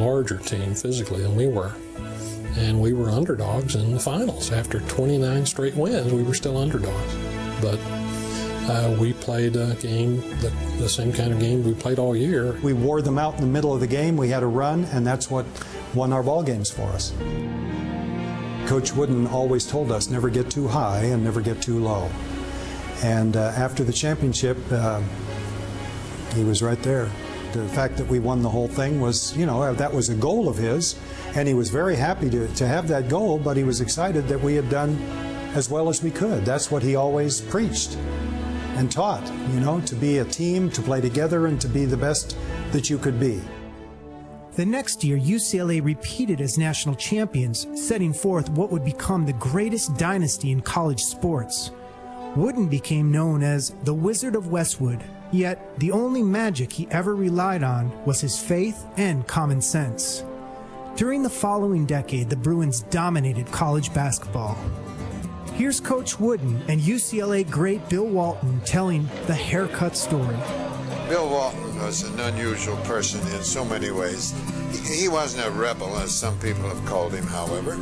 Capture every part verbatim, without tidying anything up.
larger team physically than we were. And we were underdogs in the finals. After twenty-nine straight wins, we were still underdogs. But uh, we played a game, the, the same kind of game we played all year. We wore them out in the middle of the game. We had a run, and that's what won our ball games for us. Coach Wooden always told us never get too high and never get too low. And uh, after the championship, uh, he was right there. The fact that we won the whole thing was, you know, that was a goal of his, and he was very happy to, to have that goal, but he was excited that we had done as well as we could. That's what he always preached and taught, you know, to be a team, to play together, and to be the best that you could be. The next year, U C L A repeated as national champions, setting forth what would become the greatest dynasty in college sports. Wooden became known as the Wizard of Westwood, yet the only magic he ever relied on was his faith and common sense. During the following decade, the Bruins dominated college basketball. Here's Coach Wooden and U C L A great Bill Walton telling the haircut story. Bill Walton was an unusual person in so many ways. He, he wasn't a rebel, as some people have called him, however.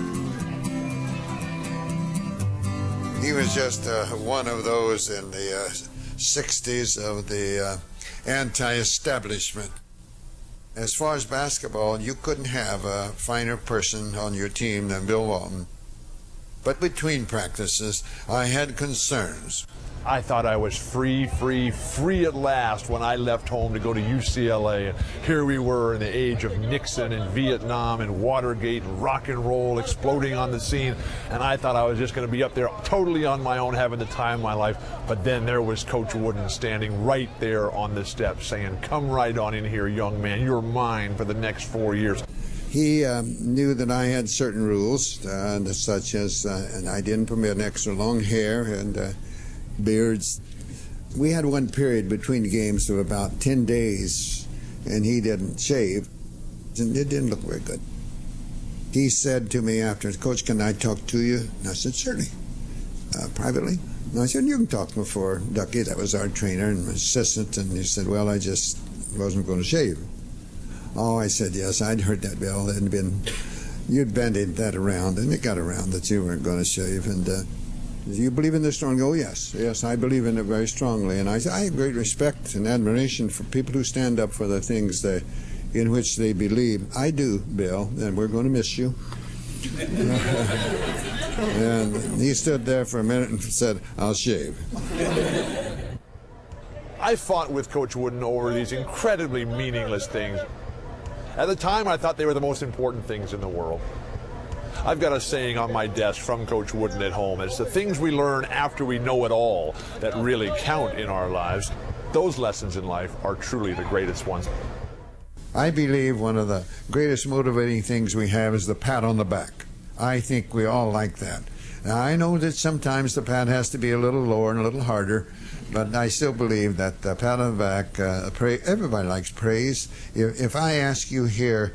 He was just uh, one of those in the uh, sixties of the uh, anti-establishment. As far as basketball, you couldn't have a finer person on your team than Bill Walton. But between practices, I had concerns. I thought I was free, free, free at last when I left home to go to U C L A. And here we were in the age of Nixon and Vietnam and Watergate and rock and roll exploding on the scene. And I thought I was just going to be up there totally on my own, having the time of my life. But then there was Coach Wooden standing right there on the steps saying, "Come right on in here, young man. You're mine for the next four years. He um, knew that I had certain rules, uh, such as uh, and I didn't permit extra long hair and uh, beards. We had one period between games of about ten days, and he didn't shave, and it didn't look very good. He said to me after, "Coach, can I talk to you?" And I said, "Certainly." Uh, privately. And I said, "You can talk before Ducky." That was our trainer and assistant. And he said, "Well, I just wasn't going to shave." Oh, I said, "Yes, I'd heard that, Bill. It had been, you'd bandied that around, and it got around that you weren't going to shave. And uh, do you believe in this strongly?" "Oh, yes, yes, I believe in it very strongly." And I said, "I have great respect and admiration for people who stand up for the things they, in which they believe." "I do, Bill, and we're going to miss you." And he stood there for a minute and said, "I'll shave." I fought with Coach Wooden over these incredibly meaningless things. At the time, I thought they were the most important things in the world. I've got a saying on my desk from Coach Wooden at home. It's the things we learn after we know it all that really count in our lives. Those lessons in life are truly the greatest ones. I believe one of the greatest motivating things we have is the pat on the back. I think we all like that. Now, I know that sometimes the pat has to be a little lower and a little harder, but I still believe that the pat on the back, uh, pray, everybody likes praise. If, if I ask you here,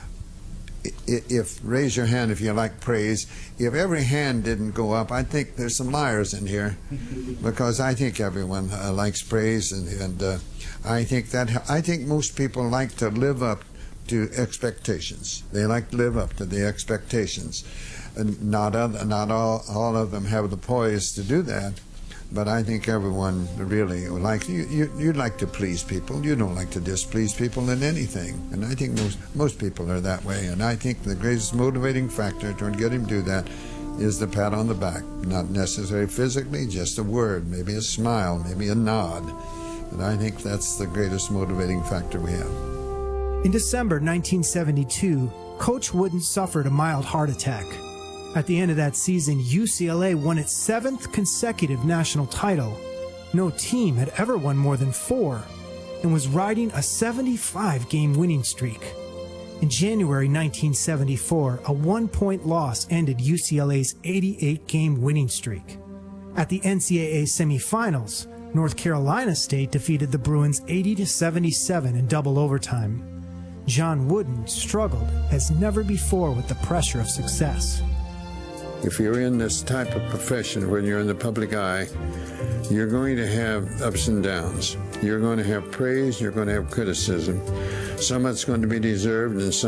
if, if raise your hand if you like praise, if every hand didn't go up, I think there's some liars in here, because I think everyone uh, likes praise, and, and uh, I think that I think most people like to live up to expectations. They like to live up to the expectations. And not other, not all, all of them have the poise to do that, but I think everyone really likes, you, you, you'd like to please people. You don't like to displease people in anything. And I think most, most people are that way. And I think the greatest motivating factor to get him to do that is the pat on the back. Not necessarily physically, just a word, maybe a smile, maybe a nod. But I think that's the greatest motivating factor we have. In December nineteen seventy-two, Coach Wooden suffered a mild heart attack. At the end of that season, U C L A won its seventh consecutive national title. No team had ever won more than four, and was riding a seventy-five game winning streak. In January nineteen seventy-four, a one-point loss ended U C L A's eighty-eight game winning streak. At the N C double A semifinals, North Carolina State defeated the Bruins eighty to seventy-seven in double overtime. John Wooden struggled as never before with the pressure of success. If you're in this type of profession, when you're in the public eye, you're going to have ups and downs. You're going to have praise, you're going to have criticism. Some of it's going to be deserved, and some